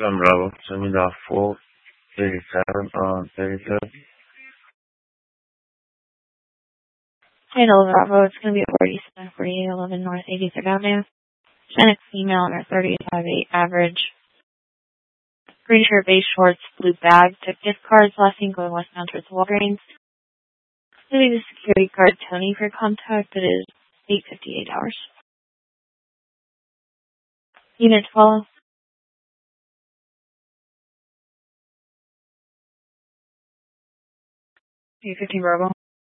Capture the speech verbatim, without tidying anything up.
Seven Bravo, send me the four eighty-seven, uh, thirty-seven. Hey, Delta Bravo, it's going to be forty-seven forty-eight eleven North eighty-third Avenue. Genex female under thirty-five eight average. Green shirt, beige shorts, blue bag. Took gift cards last seen going westbound towards Walgreens. Moving the security guard Tony for contact. It is eight fifty-eight hours. Unit twelve. eight fifteen Bravo.